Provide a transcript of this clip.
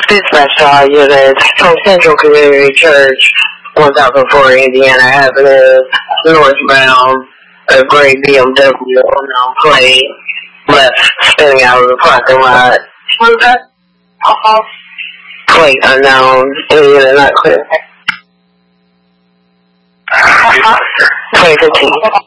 Dispatch to all units from Central Community Church, 1004 Indiana Avenue, northbound, a gray BMW unknown plate, left, spinning out of the parking lot. What was that? Plate unknown, unit not clear. 2015.